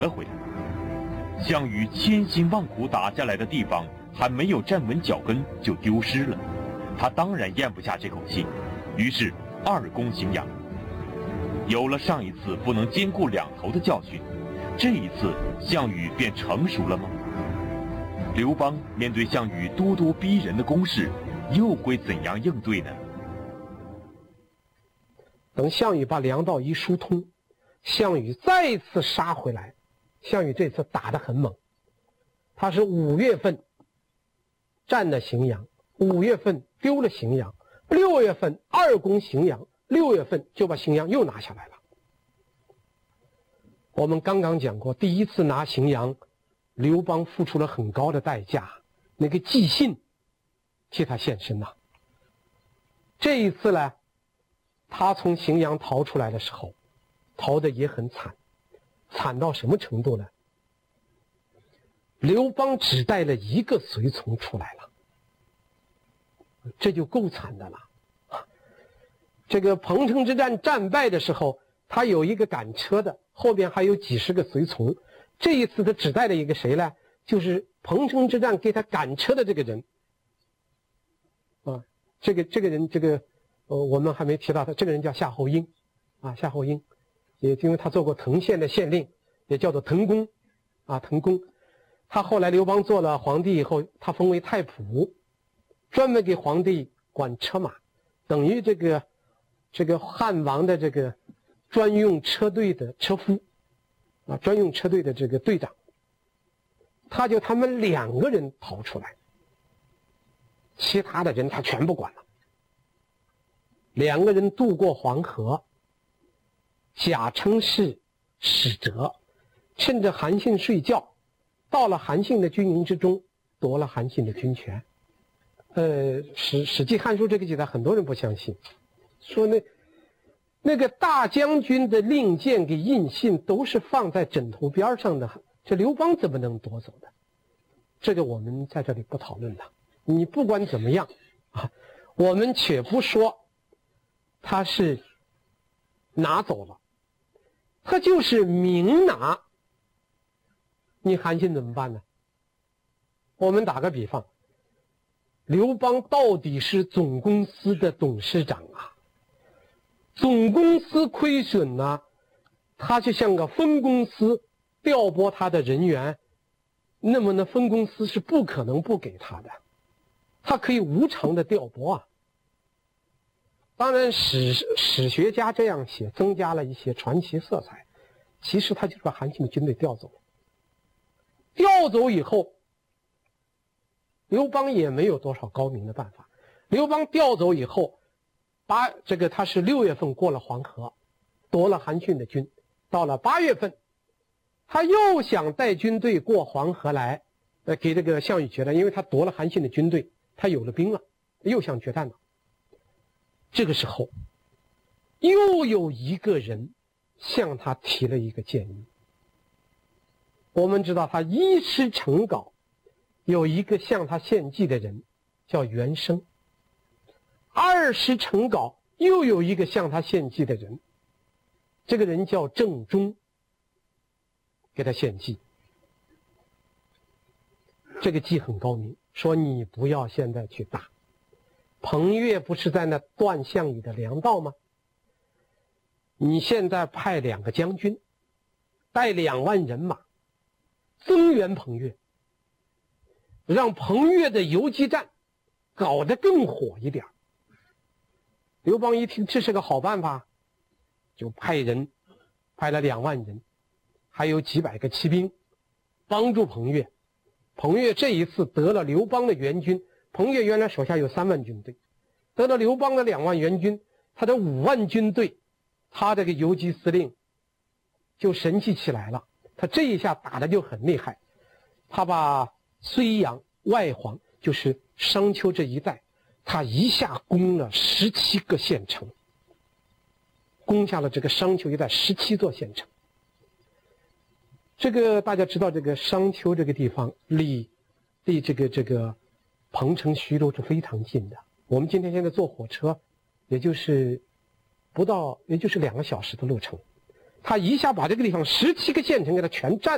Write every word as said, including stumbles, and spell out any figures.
了回来。项羽千辛万苦打下来的地方还没有站稳脚跟就丢失了，他当然咽不下这口气，于是二攻荥阳。有了上一次不能兼顾两头的教训，这一次项羽便成熟了吗？刘邦面对项羽咄咄逼人的攻势，又会怎样应对呢？ 等项羽把粮道一疏通，项羽再次杀回来。项羽这次打得很猛，他是五月份占了荥阳，五月份丢了荥阳，六月份二攻荥阳，六月份就把荥阳又拿下来了。我们刚刚讲过，第一次拿荥阳，刘邦付出了很高的代价，那个纪信替他献身呐。这一次呢，他从荥阳逃出来的时候，逃得也很惨，惨到什么程度呢？刘邦只带了一个随从出来了，这就够惨的了。这个彭城之战战败的时候，他有一个赶车的，后边还有几十个随从。这一次他只带了一个谁呢？就是彭城之战给他赶车的这个人。啊，这个这个人，这个呃，我们还没提到他，这个人叫夏侯婴，啊，夏侯婴，也因为他做过滕县的县令，也叫做滕公，啊，滕公。他后来刘邦做了皇帝以后，他封为太仆，专门给皇帝管车马，等于这个这个汉王的这个专用车队的车夫，啊，专用车队的这个队长。他就他们两个人逃出来，其他的人他全不管了。两个人渡过黄河，假称是使者，趁着韩信睡觉，到了韩信的军营之中，夺了韩信的军权。呃，史史记汉书这个记载，很多人不相信，说那那个大将军的令箭给印信都是放在枕头边上的，这刘邦怎么能夺走的？这个我们在这里不讨论了。你不管怎么样啊，我们且不说他是拿走了，他就是明拿，你韩信怎么办呢？我们打个比方，刘邦到底是总公司的董事长啊，总公司亏损呢、啊，他就像个分公司调拨他的人员，那么呢分公司是不可能不给他的，他可以无偿的调拨啊。当然史史学家这样写，增加了一些传奇色彩，其实他就是把韩信的军队调走了。调走以后，刘邦也没有多少高明的办法。刘邦调走以后，八这个他是六月份过了黄河，夺了韩信的军。到了八月份，他又想带军队过黄河来，呃，给这个项羽决战，因为他夺了韩信的军队，他有了兵了，又想决战了。这个时候，又有一个人向他提了一个建议。我们知道他一师成皋有一个向他献计的人叫袁生，二师成皋又有一个向他献计的人，这个人叫郑忠，给他献计。这个计很高明，说你不要现在去打，彭越不是在那断项羽的粮道吗？你现在派两个将军带两万人马增援彭越，让彭越的游击战搞得更火一点。刘邦一听这是个好办法，就派人派了两万人，还有几百个骑兵帮助彭越。彭越这一次得了刘邦的援军，彭越原来手下有三万军队，得了刘邦的两万援军，他的五万军队，他这个游击司令就神气起来了。他这一下打的就很厉害，他把睢阳、外黄，就是商丘这一带，他一下攻了十七个县城，攻下了这个商丘一带十七座县城。这个大家知道，这个商丘这个地方离离这个这个彭城、徐州是非常近的。我们今天现在坐火车，也就是不到，也就是两个小时的路程。他一下把这个地方十七个县城给他全占